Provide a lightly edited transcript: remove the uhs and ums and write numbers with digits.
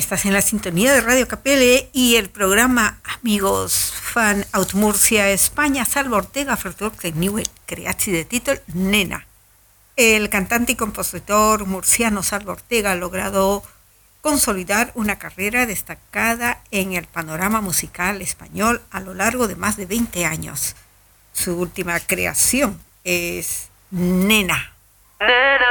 Estás en la sintonía de Radio Capelle y el programa Amigos Fan Aut Murcia España. Salva Ortega vertrok de nieuwe creatie de título Nena. El cantante y compositor murciano Salva Ortega ha logrado consolidar una carrera destacada en el panorama musical español a lo largo de más de 20 años. Su última creación es Nena.